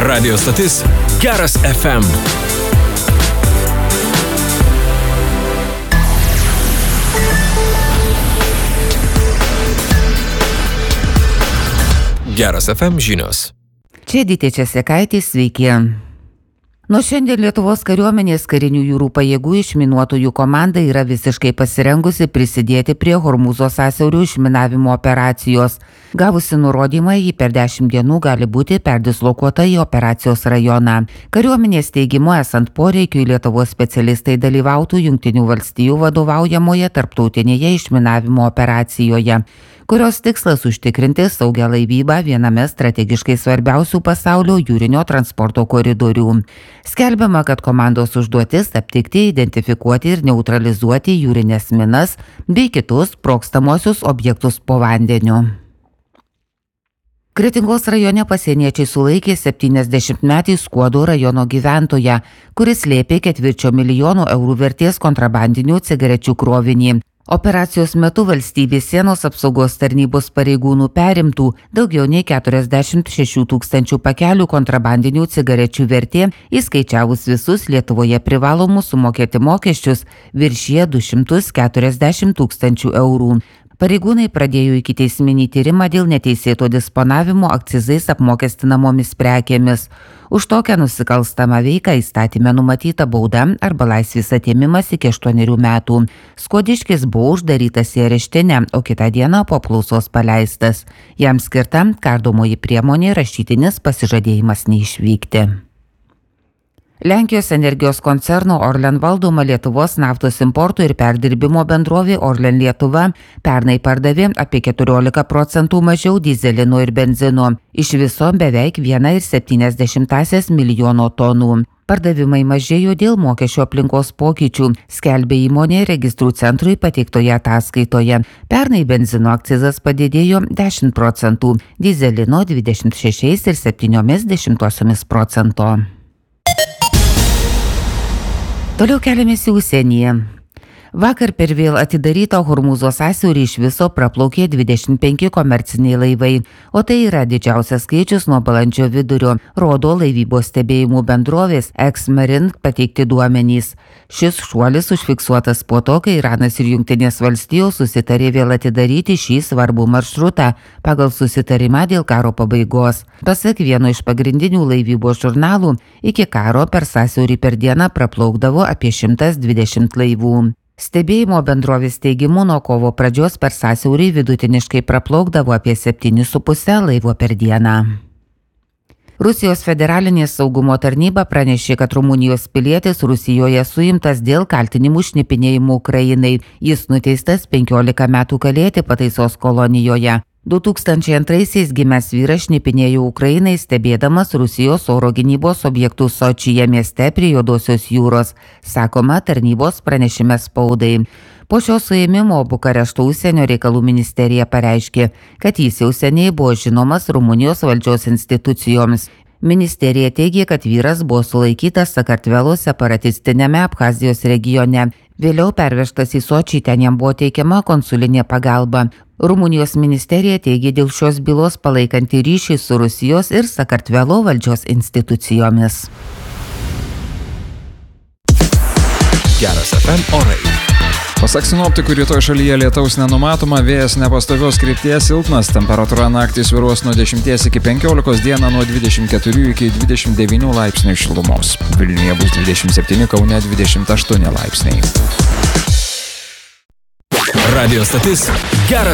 Radio stotis Geras FM. Geras FM žinios. Čia Dytė Česėkaitis, sveiki. Nuo šiandien Lietuvos kariuomenės karinių jūrų pajėgų išminuotojų komanda yra visiškai pasirengusi prisidėti prie Hormūzo sąsiaurio išminavimo operacijos. Gavusi nurodymą, ji per 10 dienų gali būti perdislokuota į operacijos rajoną. Kariuomenės teigimu, esant poreikiui, Lietuvos specialistai dalyvautų Jungtinių valstijų vadovaujamoje tarptautinėje išminavimo operacijoje, kurios tikslas užtikrinti saugią laivybą viename strategiškai svarbiausių pasaulio jūrinio transporto koridorių. Skelbiama, kad komandos užduotis aptikti, identifikuoti ir neutralizuoti jūrinės minas bei kitus sprogstamosius objektus po vandeniu. Kretingos rajone pasieniečiai sulaikė 70-metį Skuodo rajono gyventoją, kuris slėpė 250 000 eurų vertės kontrabandinių cigarečių krovinį. Operacijos metu valstybės sienos apsaugos tarnybos pareigūnų perimtų daugiau nei 46 000 pakelių kontrabandinių cigarečių vertė, įskaičiavus visus Lietuvoje privalomus sumokėti mokesčius, viršija 240 000 eurų. Pareigūnai pradėjo ikiteisminį tyrimą dėl neteisėto disponavimo akcizais apmokestinamomis prekėmis. Už tokią nusikalstamą veiką įstatyme numatyta bauda arba laisvės atėmimas iki 8 metų. Skuodiškis buvo uždarytas į areštinę, o kitą dieną po apklausos paleistas. Jam skirta kardomoji priemonė rašytinis pasižadėjimas neišvykti. Lenkijos energijos koncerno Orlen valdoma Lietuvos naftos importo ir perdirbimo bendrovė Orlen Lietuva pernai pardavė apie 14% mažiau dyzelino ir benzino, iš viso beveik 1,7 milijono tonų. Pardavimai mažėjo dėl mokesčio aplinkos pokyčių, skelbė įmonė registrų centrui pateiktoje ataskaitoje. Pernai benzino akcizas padidėjo 10%, dyzelino 26,7%. Toliau keliamės į užsienyje. Vakar per vėl atidarytą Hormūzo sąsiaurį iš viso praplaukė 25 komerciniai laivai, o tai yra didžiausias skaičius nuo balandžio vidurio, rodo laivybos stebėjimų bendrovės Ex-Marin pateikti duomenys. Šis šuolis užfiksuotas po to, kai Iranas ir Jungtinės valstijos susitarė vėl atidaryti šį svarbų maršrutą pagal susitarimą dėl karo pabaigos. Pasak vieno iš pagrindinių laivybos žurnalų, iki karo per sąsiaurį per dieną praplaukdavo apie 120 laivų. Stebėjimo bendrovės teigimu nuo kovo pradžios per sąsiaurį vidutiniškai praplaukdavo apie 7,5 laivo per dieną. Rusijos federalinės saugumo tarnyba pranešė, kad Rumunijos pilietis Rusijoje suimtas dėl kaltinimų šnipinėjimu Ukrainai. Jis nuteistas 15 metų kalėti pataisos kolonijoje. 2002-aisiais gimęs vyras šnipinėjo Ukrainai, stebėdamas Rusijos oro gynybos objektų Sočyje mieste prie Juodosios jūros, sakoma tarnybos pranešime spaudai. Po šio suėmimo Bukarešto užsienio reikalų ministerija pareiškė, kad jis jau seniai buvo žinomas Rumunijos valdžios institucijoms. Ministerija teigė, kad vyras buvo sulaikytas Sakartvelo separatistinėme Abchazijos regione. Vėliau pervežtas į Sočį, ten jam buvo teikiama konsulinė pagalba. Rumunijos ministerija teigė dėl šios bylos palaikanti ryšį su Rusijos ir Sakartvelo valdžios institucijomis. Geras FM orai. Pasak sinoptikų, rytoj šalyje lietaus nenumatoma, vėjas nepastovios krypties silpnas, temperatūra naktį svyruos nuo 10 iki 15, dieną nuo 24 iki 29 laipsnių šilumos. Vilniuje bus 27, Kaune 28 laipsniai. Radio stotis Geras